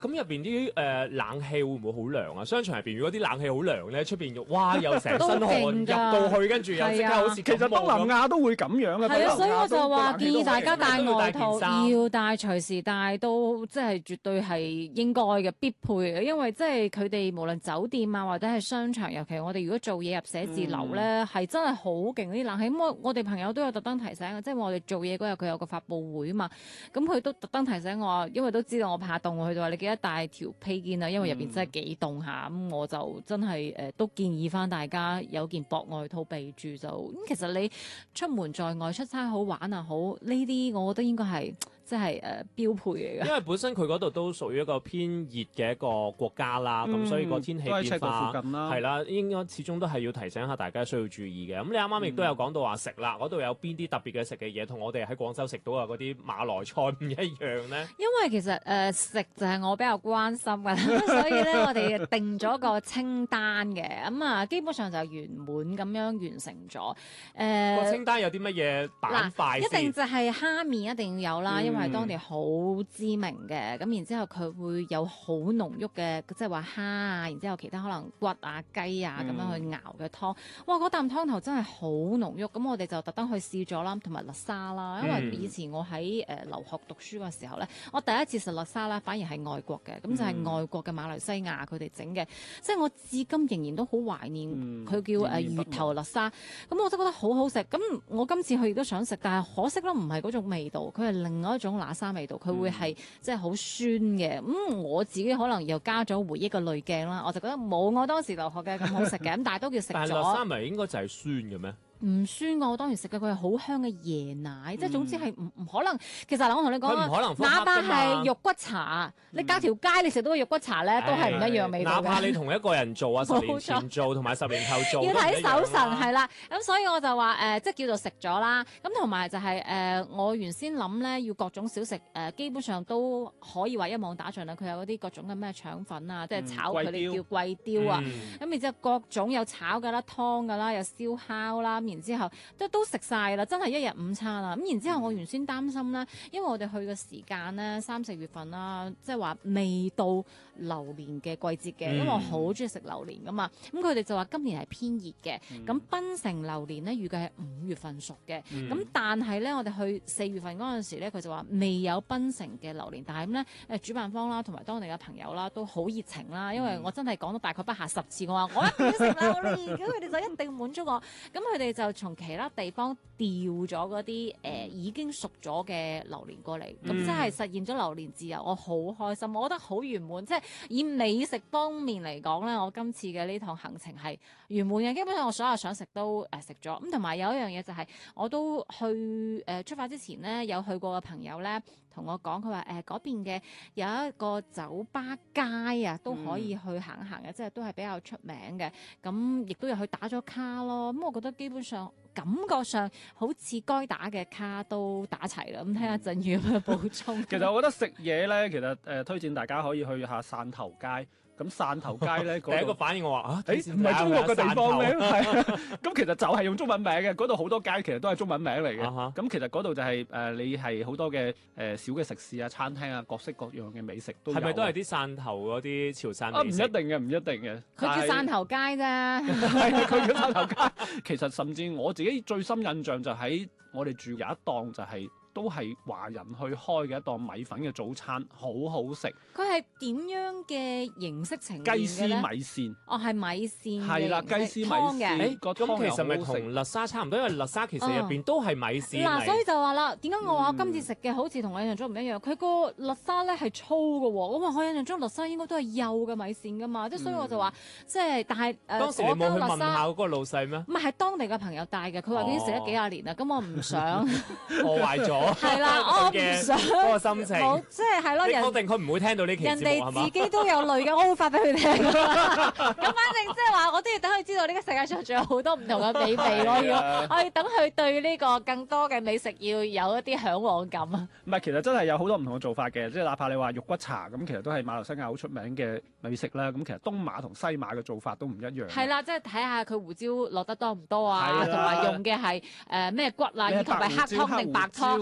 咁入邊啲冷氣會唔會好涼啊？商場入邊如果啲冷氣好涼咧，出邊哇又成身汗入到去，跟住又即刻好似其實東南亞都會咁樣嘅。 係啊，所以我就話建議大家帶都外套，要帶帶隨時帶都即係絕對係應該嘅必配嘅，因為即係佢哋無論酒店啊或者係商場，尤其我哋如果做嘢入寫字樓咧，係真係好勁啲冷氣。咁我哋朋友都有特登提醒嘅，即係我哋做嘢嗰日佢有個發佈會啊嘛，咁佢都特登提醒我，因為都知道我怕凍，佢就話你記得帶條披肩啊，因為入邊真係幾凍下。咁我就真係都建議翻大家有件薄外套備住就。咁其實你出門在外出差好玩啊好，呢啲我覺得應該係即係標配嚟嘅。 因為本身佢嗰度都屬於一個偏熱嘅一個國家啦，咁所以個天氣變化係啦，應該始終都係要提醒下大家需要注意嘅。咁你啱啱亦都有講到話食啦，嗰度有邊啲特別嘅食嘅嘢，同我哋喺廣州食到嘅嗰啲馬來菜唔一樣咧？ 因為其實食就係我比較關心嘅，所以咧我哋定咗個清單嘅，咁啊基本上就圓滿咁樣完成咗。 個清單有啲乜嘢板塊先？ 一定就係蝦麵一定要有啦，因為當地好知名嘅。咁然之後佢會有好濃郁嘅，即係話蝦啊，然之後其他可能骨啊、雞啊咁樣去熬嘅湯。哇！嗰啖湯頭真係好濃郁。咁我哋就特登去試咗啦，同埋辣沙啦。因為以前我喺留學讀書嘅時候咧，我第一次食辣沙啦，反而係外國嘅。咁就係外國嘅馬來西亞佢哋整嘅，即係我至今仍然都好懷念佢叫魚頭辣沙。咁我都覺得好好食。咁我今次去亦都想食，但係可惜啦，唔係嗰種味道，佢係另外一種辣沙味道，佢會係即係好酸嘅。我自己可能又加咗回憶嘅濾鏡啦，我就覺得冇我當時留學嘅咁好食嘅。咁但係都叫食咗。 但係辣沙咪應該就係酸嘅咩？ 唔酸㗎，我當然食嘅，佢係好香嘅椰奶，即係總之係唔可能。其實嗱，我同你講啊，哪怕係肉骨茶，你隔條街你食到個肉骨茶咧，都係唔一樣味道嘅。 哪怕你同一個人做啊，10年前做同埋10年後做， 要睇手神係啦。咁所以我就話即係叫做食咗啦。咁同埋就係我原先諗咧要各種小食基本上都可以話一網打盡啦。佢有嗰啲各種嘅咩腸粉啊，即係炒佢哋叫貴雕啊。咁然之後各種有炒㗎啦、湯㗎啦、有燒烤啦。然之後都食晒啦，真係一日午餐啦。咁然之後我原先擔心啦，因為我哋去嘅時間咧3、4月份啦，即係話未到榴蓮嘅季節嘅，因為我好中意食榴蓮噶嘛。咁佢哋就話今年係偏熱嘅，咁檳城榴蓮咧預計係5月份熟嘅。咁但係咧我哋去4月份嗰陣時咧，佢就話未有檳城嘅榴蓮。但係咁咧主辦方啦同埋當地嘅朋友啦都好熱情啦，因為我真係講到大概不下10次，我話我一定要食榴蓮，咁佢哋就一定滿足我。咁佢哋就從其他地方調咗嗰啲已經熟咗嘅榴蓮過嚟，咁即係實現咗榴蓮自由，我好開心，我覺得好圓滿。即係以美食方面嚟講咧，我今次嘅呢趟行程係圓滿嘅，基本上我所有想食都食咗。咁同埋有一樣嘢就係，我都去出發之前咧，有去過嘅朋友咧同我講，佢話嗰邊嘅有一個酒吧街啊，都可以去行行嘅，即係都係比較出名嘅。咁亦都有去打咗卡咯。咁我覺得基本上感覺上好似該打嘅卡都打齊啦。咁睇下振宇有咩補充。 其實我覺得食嘢咧，其實推薦大家可以去下汕頭街。咁汕頭街咧， 第一個反應我話唔係中國嘅地方咩？係咁其實就係用中文名嘅，嗰度好多街其實都係中文名嚟嘅。咁其實嗰度就係你係好多嘅小嘅食肆啊、餐廳啊，各式各樣嘅美食都有。係咪都係啲汕頭嗰啲潮汕美食？ 唔一定嘅，唔一定嘅。 佢叫汕頭街啫。 係佢叫汕頭街。其實甚至我自己最深印象就喺我哋住有一檔就係。都係華人去開嘅一檔米粉嘅早餐，好好食。 佢係點樣嘅形式呈現嘅咧？ 雞絲米線。 哦，係米線。 係啦，雞絲米線。 咁其實咪同辣沙差唔多，因為辣沙其實入邊都係米線。 嗱，所以就話啦，點解我話今次食嘅好似同我印象中唔一樣？佢個辣沙咧係粗嘅喎，咁啊我印象中辣沙應該都係幼嘅米線噶嘛，即係所以我就話，即係但係當時你冇去問下嗰個老細咩？ 唔係當地嘅朋友帶嘅，佢話已經食咗幾廿年啦，咁我唔想破壞咗。 係啦，我唔想嗰個心情， 即係咯，人確定佢唔會聽到呢期節目係嘛？ 人哋自己都有淚嘅，我會發俾佢聽。咁反正即係話，我都要等佢知道呢個世界上仲有好多唔同嘅美味咯。我要等佢對呢個更多嘅美食要有一啲嚮往感啊。 唔係，其實真係有好多唔同嘅做法嘅，即係哪怕你話肉骨茶咁，其實都係馬來西亞好出名嘅美食啦。咁其實東馬同西馬嘅做法都唔一樣。 係啦，即係睇下佢胡椒落得多唔多啊，同埋用嘅係咩骨啊，以及係黑湯定白湯。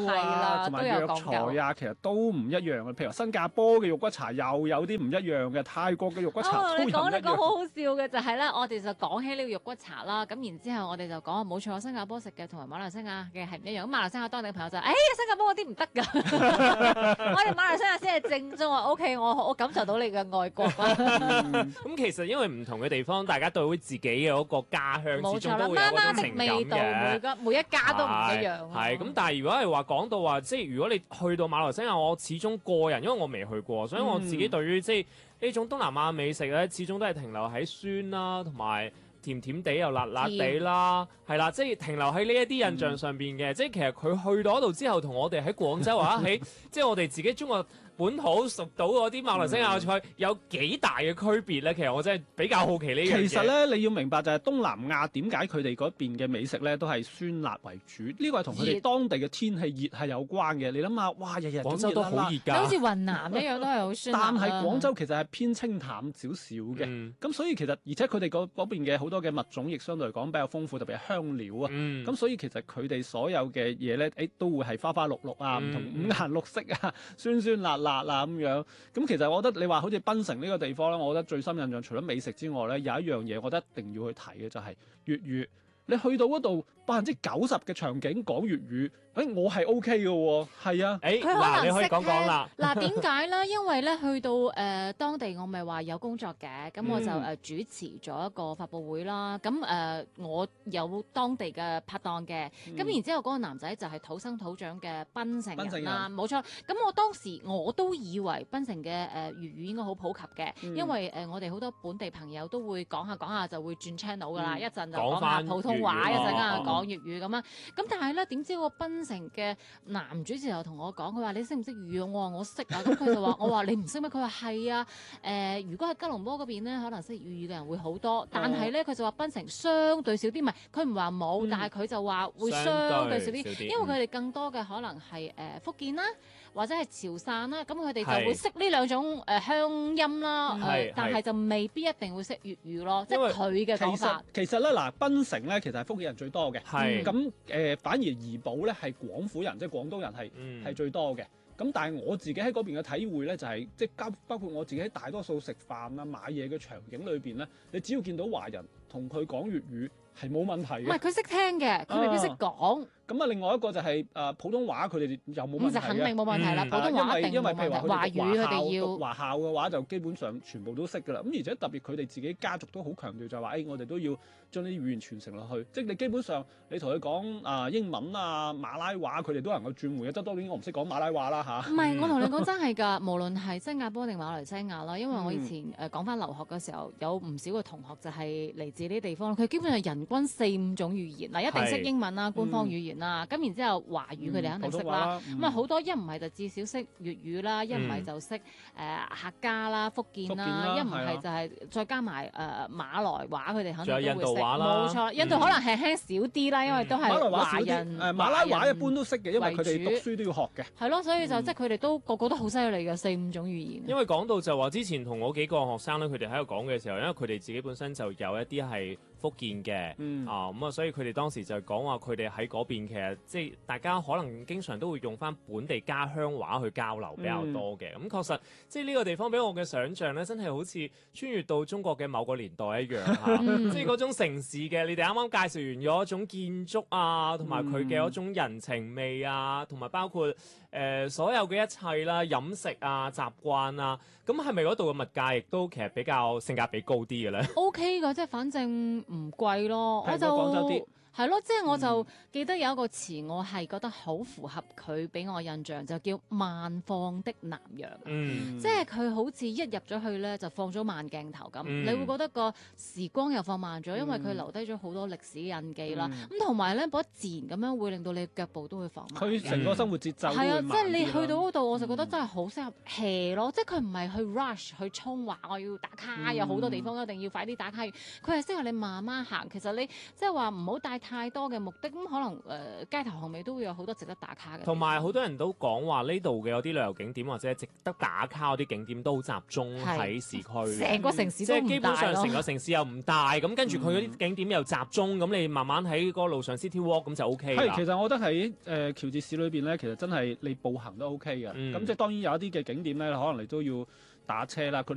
啊，同埋藥材啊，其實都唔一樣嘅。譬如新加坡嘅肉骨茶又有啲唔一樣嘅，泰國嘅肉骨茶都唔一樣。 你講好好笑嘅就係咧，我哋就講起呢個肉骨茶啦。咁然之後我哋就講冇錯，新加坡食嘅同埋馬來西亞嘅係唔一樣。咁馬來西亞當地朋友就新加坡嗰啲唔得㗎，我哋馬來西亞先係正宗啊。OK， 我感受到你嘅愛國啦。 咁其實因為唔同嘅地方，大家對自己嘅嗰個家鄉始終都會有嗰種情感嘅。 每一家都唔一樣。 係咁，但係如果係話講到話，即係如果你去到馬來西亞，我始終個人因為我未去過，所以我自己對於即係呢種東南亞美食咧，始終都係停留喺酸啦，同埋甜甜地又辣辣地啦，係啦，即係停留喺呢一啲印象上邊嘅。即係其實佢去到嗰度之後，同我哋喺廣州或者喺即係我哋自己中國本土熟到嗰啲馬來西亞菜有幾大嘅區別咧？其實我真係比較好奇呢樣嘢。 其實咧，你要明白就係東南亞點解佢哋嗰邊嘅美食咧都係酸辣為主，呢個係同佢哋當地嘅天氣熱係有關嘅。你諗下，哇，日日廣州都好熱㗎， 好似雲南一樣都係好酸辣。 但係廣州其實係偏清淡少少嘅，咁所以其實而且佢哋嗰邊嘅好多嘅物種亦相對嚟講比較豐富，特別係香料啊。咁所以其實佢哋所有嘅嘢咧，都會係花花綠綠啊，唔同五顏六色啊，酸酸辣辣啊咁樣。咁其實我覺得你話好似檳城呢個地方咧，我覺得最深印象除咗美食之外咧，有一樣嘢我覺得一定要去睇嘅就係粵語。你去到嗰度90%嘅場景講粵語，我係 OK 嘅喎，係啊。 嗱，你可以講講啦。 嗱，點解咧？因為咧去到當地，我咪話有工作嘅，咁我就主持咗一個發佈會啦。咁我有當地嘅拍檔嘅，咁然之後嗰個男仔就係土生土長嘅檳城人啦，冇錯。咁我當時我都以為檳城嘅粵語應該好普及嘅，因為我哋好多本地朋友都會講下就會轉 channel 噶啦，一陣就講下普通話，一陣間講粵語咁啊。咁但係咧，點知個檳城嘅男主持又同我講，佢話你識唔識粵語？我話我識啊。咁佢就話我話你唔識咩？佢話係啊。如果喺吉隆坡嗰邊咧，可能識粵語嘅人會好多，但係咧佢就話檳城相對少啲，唔係佢唔話冇，但係佢就話會相對少啲，因為佢哋更多嘅可能係福建啦，或者係潮汕啦，咁佢哋就會識呢兩種鄉音啦，但係就未必一定會識粵語咯，即係佢嘅講法。 其實咧嗱，檳城咧其實係福建人最多嘅，咁反而怡保咧係廣府人，即係廣東人係最多嘅。咁但係我自己喺嗰邊嘅體會咧，就係即係包括我自己喺大多數食飯啊、買嘢嘅場景裏邊咧，你只要見到華人同佢講粵語係冇問題嘅。 唔係佢識聽嘅，佢未必識講。 咁啊，另外一個就係普通話，佢哋又冇問題嘅。 咁就肯定冇問題啦，普通話一定冇問題。華語佢哋要華校嘅話，就基本上全部都識㗎啦。咁而且特別佢哋自己家族都好強調就係話，我哋都要將啲語言傳承落去。即係你基本上你同佢講英文啊、馬拉話，佢哋都能夠轉換嘅。當然我唔識講馬拉話啦嚇。 唔係，我同你講真係㗎，無論係新加坡定馬來西亞啦，因為我以前講翻留學嘅時候，有唔少嘅同學就係嚟自呢啲地方，佢基本上人均4-5種語言嗱，一定識英文啦、官方語言啦，咁然之後華語佢哋肯定識啦，咁啊好多一唔係就至少識粵語啦，一唔係就識客家啦、福建啦，一唔係就係再加埋馬來話，佢哋肯定都會識。仲有印度話啦，冇錯，印度可能輕輕少啲啦，因為都係華人。 馬拉話一般都識嘅，因為佢哋讀書都要學嘅。 係咯，所以就即係佢哋都個個都好犀利嘅4-5種語言。 因為講到就話之前同我幾個學生咧，佢哋喺度講嘅時候，因為佢哋自己本身就有一啲係福建嘅，咁啊，所以佢哋當時就講話佢哋喺嗰邊其實即係大家可能經常都會用翻本地家鄉話去交流比較多嘅。咁確實即係呢個地方俾我嘅想像咧，真係好似穿越到中國嘅某個年代一樣嚇，即係嗰種城市嘅。你哋啱啱介紹完咗一種建築啊，同埋佢嘅嗰種人情味啊，同埋包括所有嘅一切啦、飲食啊、習慣啊，咁係咪嗰度嘅物價亦都其實比較性價比高啲嘅咧 ？OK 㗎，即係反正唔貴咯，我就廣州啲。 係咯，即係我就記得有一個詞，我係覺得好符合佢俾我印象，就叫慢放的南洋。即係佢好似一入咗去咧，就放咗慢鏡頭咁，你會覺得個時光又放慢咗，因為佢留低咗好多歷史印記啦。咁同埋咧，覺得自然咁樣會令到你腳步都會放慢。 佢成個生活節奏係啊，即係你去到嗰度，我就覺得真係好適合 hea 咯。即係佢唔係去 rush 去衝話我要打卡，有好多地方一定要快啲打卡。佢係適合你慢慢行。其實你即係話唔好帶太多嘅目的，咁可能街頭巷尾都會有好多值得打卡嘅。 同埋好多人都講話呢度嘅有啲旅遊景點或者值得打卡嗰啲景點都好集中喺市區， 成個城市都唔大咯。 即係基本上成個城市又唔大，咁跟住佢嗰啲景點又集中，咁你慢慢喺嗰個路上 City Walk 咁就 OK 啦。 其實我覺得喺喬治市裏邊咧，其實真係你步行都 OK 嘅。咁即係當然有一啲嘅景點咧，可能你都要打車啦。佢